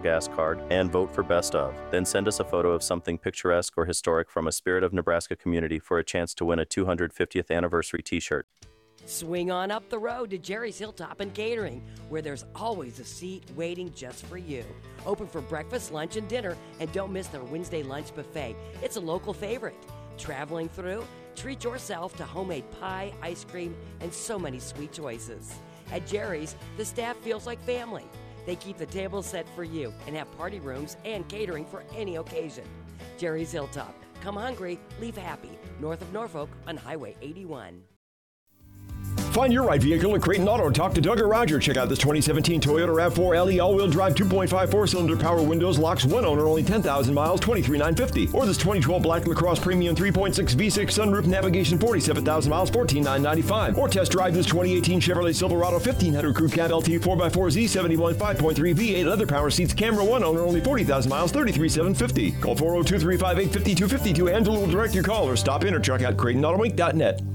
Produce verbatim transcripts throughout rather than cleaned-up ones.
gas card and vote for Best Of. Then send us a photo of something picturesque or historic from a Spirit of Nebraska community for a chance to win a two hundred fiftieth anniversary t-shirt. Swing on up the road to Jerry's Hilltop and Catering, where there's always a seat waiting just for you. Open for breakfast, lunch, and dinner, and don't miss their Wednesday lunch buffet. It's a local favorite. Traveling through? Treat yourself to homemade pie, ice cream, and so many sweet choices. At Jerry's, the staff feels like family. They keep the table set for you and have party rooms and catering for any occasion. Jerry's Hilltop. Come hungry, leave happy. North of Norfolk on Highway eighty-one. Find your right vehicle at Creighton Auto. Talk to Doug or Roger. Check out this twenty seventeen Toyota RAV four L E all-wheel drive two point five four-cylinder power windows. Locks one owner, only ten thousand miles, twenty-three thousand nine hundred fifty dollars. Or this twenty twelve Black LaCrosse Premium three point six V six sunroof navigation, forty-seven thousand miles, fourteen thousand nine hundred ninety-five dollars. Or test drive this twenty eighteen Chevrolet Silverado fifteen hundred Crew Cab L T four by four Z seventy-one five point three V eight leather power seats. Camera one owner, only forty thousand miles, thirty-three thousand seven hundred fifty dollars. Call four oh two, three five eight, five two five two. Angela will direct your call or stop in or check out Creighton Auto Inc dot net.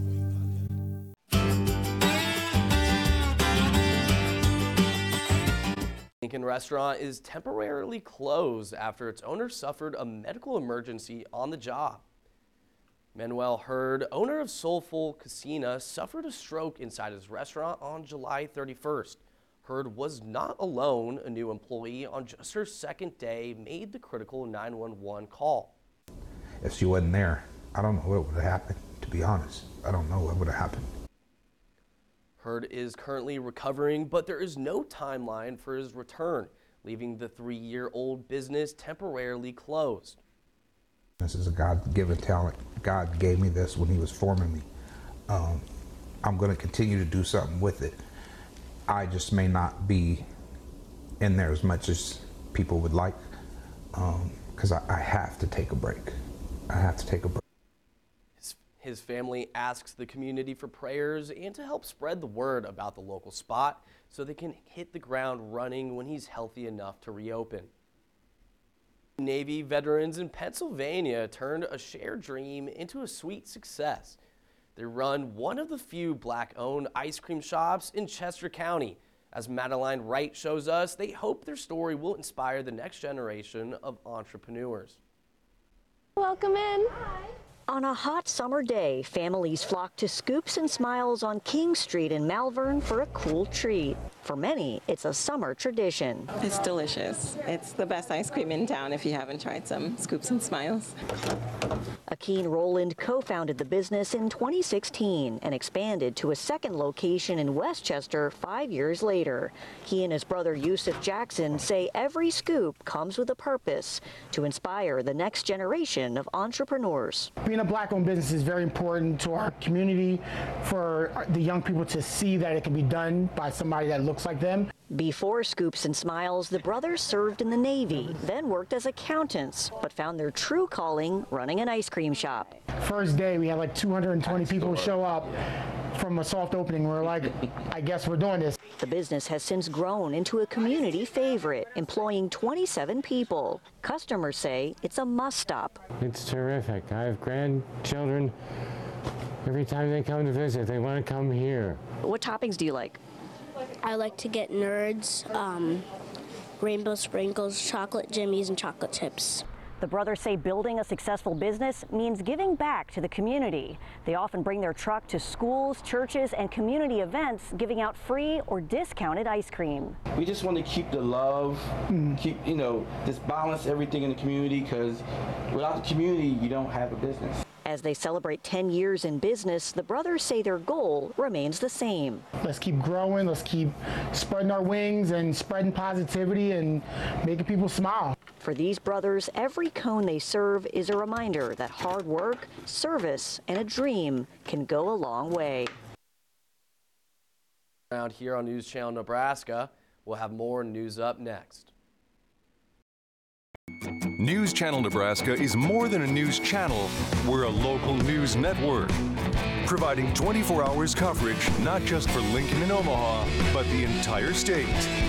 Lincoln Restaurant is temporarily closed after its owner suffered a medical emergency on the job. Manuel Hurd, owner of Soulful Casina, suffered a stroke inside his restaurant on July thirty-first. Hurd was not alone. A new employee on just her second day made the critical nine one one call. If she wasn't there, I don't know what would have happened, to be honest. I don't know what would have happened. Hurd is currently recovering, but there is no timeline for his return, leaving the three-year-old business temporarily closed. This is a God-given talent. God gave me this when he was forming me. Um, I'm going to continue to do something with it. I just may not be in there as much as people would like, because um, I, I have to take a break. I have to take a break. His, his family asks the community for prayers and to help spread the word about the local spot so they can hit the ground running when he's healthy enough to reopen. Navy veterans in Pennsylvania turned a shared dream into a sweet success. They run one of the few black-owned ice cream shops in Chester County. As Madeline Wright shows us, they hope their story will inspire the next generation of entrepreneurs. Welcome in. Hi. On a hot summer day, families flock to Scoops and Smiles on King Street in Malvern for a cool treat. For many, it's a summer tradition. It's delicious. It's the best ice cream in town if you haven't tried some Scoops and Smiles. Akeen Rowland co-founded the business in twenty sixteen and expanded to a second location in Westchester five years later. He and his brother Yusuf Jackson say every scoop comes with a purpose to inspire the next generation of entrepreneurs. Being a black-owned business is very important to our community, for the young people to see that it can be done by somebody that looks like them. Before Scoops and Smiles, the brothers served in the Navy, then worked as accountants, but found their true calling running an ice cream shop. First day, we had like two hundred twenty people show up from a soft opening. We're like, I guess we're doing this. The business has since grown into a community favorite, employing twenty-seven people. Customers say it's a must-stop. It's terrific. I have grandchildren. Every time they come to visit, they want to come here. What toppings do you like? I like to get Nerds, um, rainbow sprinkles, chocolate jimmies, and chocolate chips. The brothers say building a successful business means giving back to the community. They often bring their truck to schools, churches, and community events, giving out free or discounted ice cream. We just want to keep the love, mm. keep, you know, just balance everything in the community, because without the community, you don't have a business. As they celebrate ten years in business, the brothers say their goal remains the same. Let's keep growing, let's keep spreading our wings and spreading positivity and making people smile. For these brothers, every cone they serve is a reminder that hard work, service, and a dream can go a long way. Around here on News Channel Nebraska, we'll have more news up next. News Channel Nebraska is more than a news channel. We're a local news network, providing twenty-four hours coverage, not just for Lincoln and Omaha, but the entire state.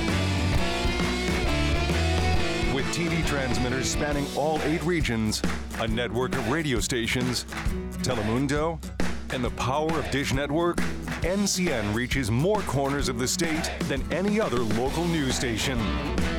With T V transmitters spanning all eight regions, a network of radio stations, Telemundo, and the power of Dish Network, N C N reaches more corners of the state than any other local news station.